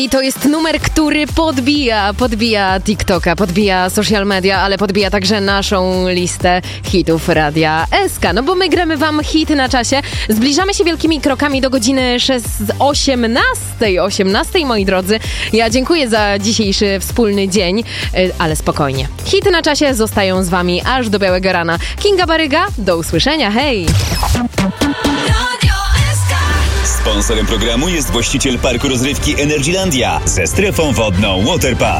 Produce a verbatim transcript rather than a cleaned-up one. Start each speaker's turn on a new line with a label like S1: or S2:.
S1: I to jest numer, który podbija, podbija TikToka, podbija social media, ale podbija także naszą listę hitów Radia S K. No bo my gramy wam hity na czasie. Zbliżamy się wielkimi krokami do godziny osiemnastej. osiemnastej, moi drodzy. Ja dziękuję za dzisiejszy wspólny dzień, ale spokojnie. Hity na czasie zostają z wami aż do białego rana. Kinga Baryga, do usłyszenia, hej!
S2: Sponsorem programu jest właściciel parku rozrywki Energylandia ze strefą wodną Waterpark.